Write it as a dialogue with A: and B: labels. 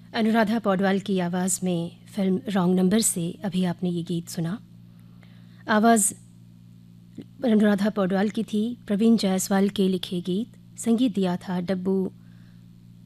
A: अनुराधा पौडवाल की आवाज़ में फ़िल्म रॉन्ग नंबर से अभी आपने ये गीत सुना। आवाज़ अनुराधा पौडवाल की थी। प्रवीण जायसवाल के लिखे गीत, संगीत दिया था डब्बू